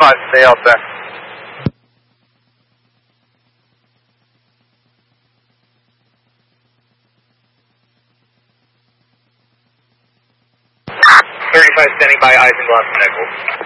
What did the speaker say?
35, stay out there. Standing by Isinglass Nickel.